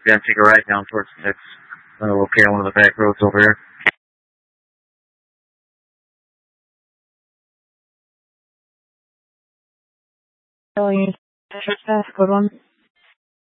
Yeah, take a ride down towards the next located on one of the back roads over here. Good one.